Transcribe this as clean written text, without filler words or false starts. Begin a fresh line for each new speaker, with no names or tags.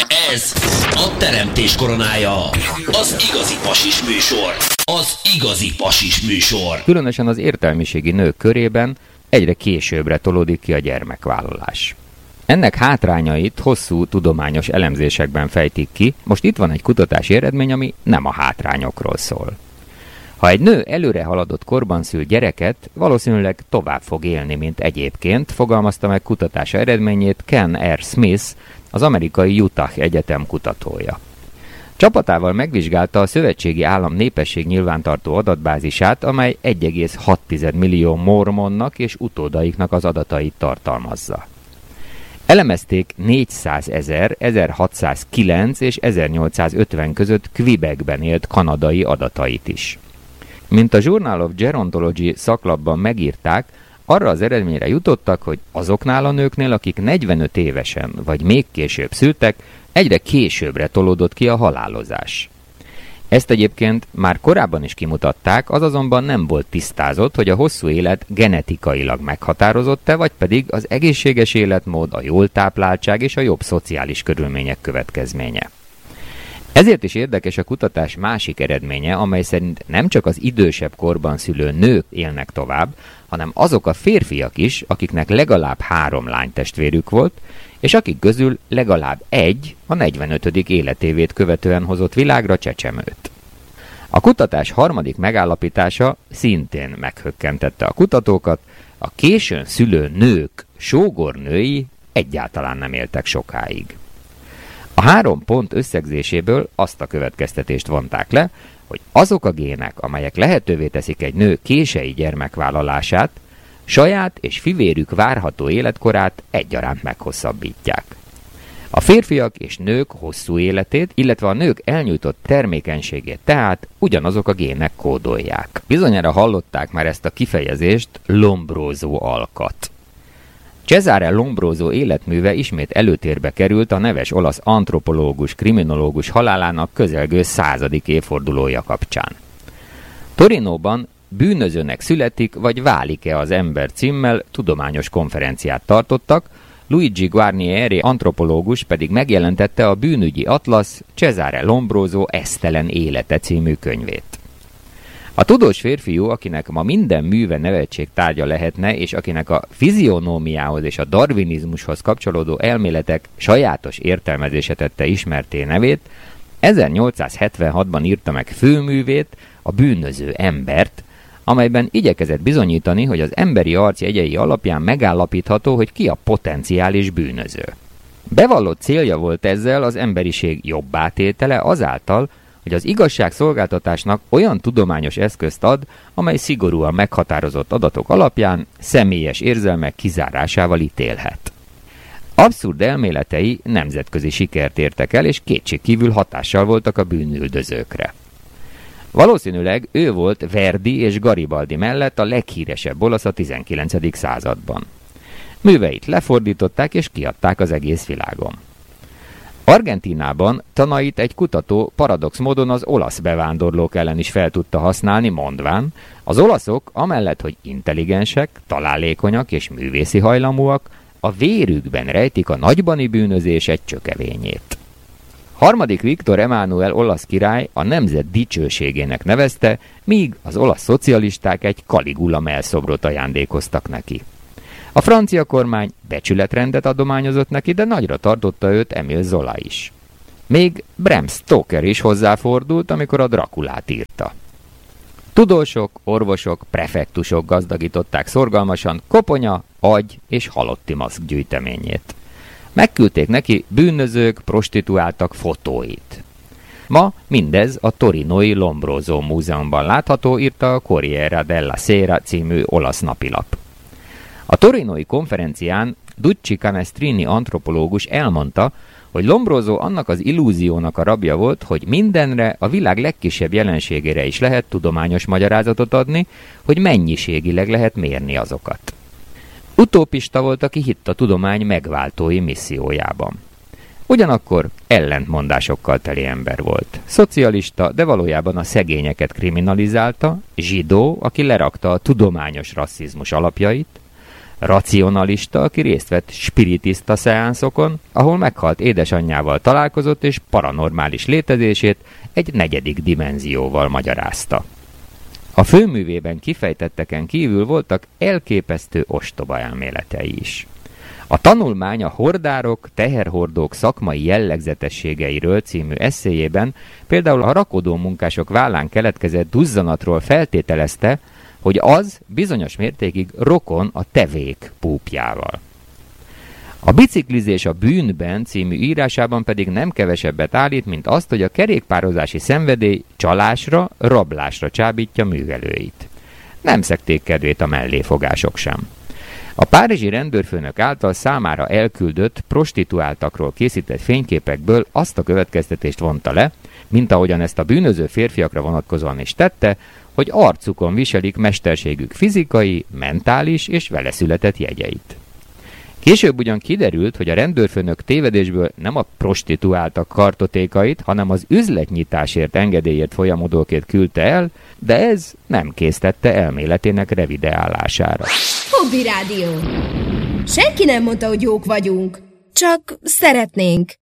Ez a teremtés koronája. Az igazi pasis műsor. Az igazi pasis műsor.
Különösen az értelmiségi nők körében egyre későbbre tolódik ki a gyermekvállalás. Ennek hátrányait hosszú tudományos elemzésekben fejtik ki. Most itt van egy kutatási eredmény, ami nem a hátrányokról szól. Ha egy nő előre haladott korban szül gyereket, valószínűleg tovább fog élni, mint egyébként, fogalmazta meg kutatása eredményét Ken R. Smith, az amerikai Utah Egyetem kutatója. Csapatával megvizsgálta a szövetségi állam népesség nyilvántartó adatbázisát, amely 1,6 millió mormonnak és utódaiknak az adatait tartalmazza. Elemezték 400 000, 1609 és 1850 között Quebecben élt kanadai adatait is. Mint a Journal of Gerontology szaklapban megírták, arra az eredményre jutottak, hogy azoknál a nőknél, akik 45 évesen vagy még később szültek, egyre későbbre tolódott ki a halálozás. Ezt egyébként már korábban is kimutatták, az azonban nem volt tisztázott, hogy a hosszú élet genetikailag meghatározott-e, vagy pedig az egészséges életmód, a jól tápláltság és a jobb szociális körülmények következménye. Ezért is érdekes a kutatás másik eredménye, amely szerint nem csak az idősebb korban szülő nők élnek tovább, hanem azok a férfiak is, akiknek legalább 3 lánytestvérük volt, és akik közül legalább egy a 45. életévét követően hozott világra csecsemőt. A kutatás harmadik megállapítása szintén meghökkentette a kutatókat, a későn szülő nők sógornői egyáltalán nem éltek sokáig. A 3 pont összegzéséből azt a következtetést vonták le, hogy azok a gének, amelyek lehetővé teszik egy nő kései gyermekvállalását, saját és fivérük várható életkorát egyaránt meghosszabbítják. A férfiak és nők hosszú életét, illetve a nők elnyújtott termékenységét tehát ugyanazok a gének kódolják. Bizonyára hallották már ezt a kifejezést, Lombroso alkat. Cesare Lombroso életműve ismét előtérbe került a neves olasz antropológus, kriminológus halálának közelgő 100. évfordulója kapcsán. Torinóban Bűnözőnek születik, vagy válik-e az ember címmel tudományos konferenciát tartottak, Luigi Guarnieri antropológus pedig megjelentette a bűnügyi atlasz Cesare Lombroso esztelen élete című könyvét. A tudós férfiú, akinek ma minden műve nevetség tárgya lehetne, és akinek a fizionómiához és a darwinizmushoz kapcsolódó elméletek sajátos értelmezése tette ismertté nevét, 1876-ban írta meg főművét, a Bűnöző embert, amelyben igyekezett bizonyítani, hogy az emberi arc jegyei alapján megállapítható, hogy ki a potenciális bűnöző. Bevallott célja volt ezzel az emberiség jobbátétele azáltal, hogy az igazságszolgáltatásnak olyan tudományos eszközt ad, amely szigorúan meghatározott adatok alapján személyes érzelmek kizárásával ítélhet. Abszurd elméletei nemzetközi sikert értek el, és kétségkívül hatással voltak a bűnüldözőkre. Valószínűleg ő volt Verdi és Garibaldi mellett a leghíresebb olasz a 19. században. Műveit lefordították és kiadták az egész világon. Argentínában tanait egy kutató paradox módon az olasz bevándorlók ellen is fel tudta használni, mondván, az olaszok amellett, hogy intelligensek, találékonyak és művészi hajlamúak, a vérükben rejtik a nagybani bűnözés egy csökevényét. Harmadik Viktor Emánuel olasz király a nemzet dicsőségének nevezte, míg az olasz szocialisták egy Caligula mellszobrot ajándékoztak neki. A francia kormány becsületrendet adományozott neki, de nagyra tartotta őt Émile Zola is. Még Bram Stoker is hozzáfordult, amikor a Drakulát írta. Tudósok, orvosok, prefektusok gazdagították szorgalmasan koponya, agy és halotti maszk gyűjteményét. Megküldték neki bűnözők, prostituáltak fotóit. Ma mindez a torinói Lombroso múzeumban látható, írta a Corriere della Sera című olasz napilap. A torinói konferencián Ducci Canestrini antropológus elmondta, hogy Lombroso annak az illúziónak a rabja volt, hogy mindenre, a világ legkisebb jelenségére is lehet tudományos magyarázatot adni, hogy mennyiségileg lehet mérni azokat. Utópista volt, aki hitt a tudomány megváltói missziójában. Ugyanakkor ellentmondásokkal teli ember volt. Szocialista, de valójában a szegényeket kriminalizálta, zsidó, aki lerakta a tudományos rasszizmus alapjait, racionalista, aki részt vett spiritista szeánszokon, ahol meghalt édesanyjával találkozott és paranormális létezését egy negyedik dimenzióval magyarázta. A főművében kifejtetteken kívül voltak elképesztő ostoba elméletei is. A tanulmány a hordárok, teherhordók szakmai jellegzetességeiről című esszéjében például a rakodó munkások vállán keletkezett duzzanatról feltételezte, hogy az bizonyos mértékig rokon a tevék púpjával. A Biciklizés a bűnben című írásában pedig nem kevesebbet állít, mint azt, hogy a kerékpározási szenvedély csalásra, rablásra csábítja művelőit. Nem szekték kedvét a melléfogások sem. A párizsi rendőrfőnök által számára elküldött prostituáltakról készített fényképekből azt a következtetést vonta le, mint ahogyan ezt a bűnöző férfiakra vonatkozóan is tette, hogy arcukon viselik mesterségük fizikai, mentális és veleszületett jegyeit. Később ugyan kiderült, hogy a rendőrfőnök tévedésből nem a prostituáltak kartotékait, hanem az üzletnyitásért engedélyért folyamodókét küldte el, de ez nem késztette elméletének revideálására.
Hobby Rádió. Senki nem mondta, hogy jók vagyunk. Csak szeretnénk.